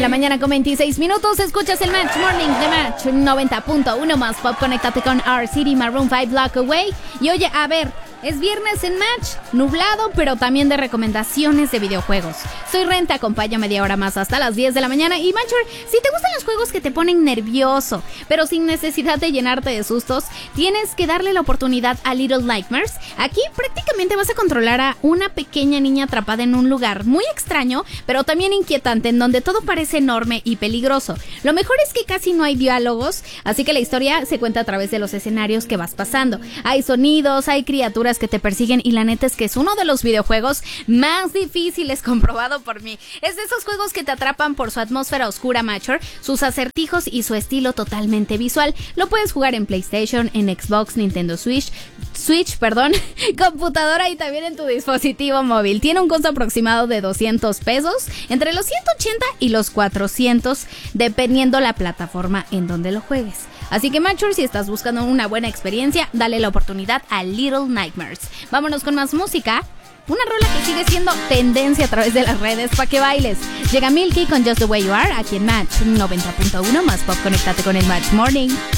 la mañana con 26 minutos. Escuchas el Match Morning de Match 90.1 más pop. Conéctate con Our City, Maroon 5, Block Away. Y oye, a ver, es viernes en Match, nublado, pero también de recomendaciones de videojuegos. Soy Ren, te acompaño media hora más hasta las 10 de la mañana. Y Matcher, si te gustan los juegos que te ponen nervioso, pero sin necesidad de llenarte de sustos, tienes que darle la oportunidad a Little Nightmares. Aquí prácticamente vas a controlar a una pequeña niña atrapada en un lugar muy extraño, pero también inquietante, en donde todo parece enorme y peligroso. Lo mejor es que casi no hay diálogos, así que la historia se cuenta a través de los escenarios que vas pasando. Hay sonidos, hay criaturas que te persiguen y la neta es que es uno de los videojuegos más difíciles comprobado por mí. Es de esos juegos que te atrapan por su atmósfera oscura, Matcher, sus acertijos y su estilo totalmente visual. Lo puedes jugar en PlayStation, en Xbox, Nintendo Switch, computadora y también en tu dispositivo móvil. Tiene un costo aproximado de $200, entre los 180 y los 400, dependiendo la plataforma en donde lo juegues. Así que, Matcher, si estás buscando una buena experiencia, dale la oportunidad a Little Nightmares. Vámonos con más música. Una rola que sigue siendo tendencia a través de las redes para que bailes. Llega Milky con Just the Way You Are, aquí en Match 90.1 más pop. Conéctate con el Match Morning.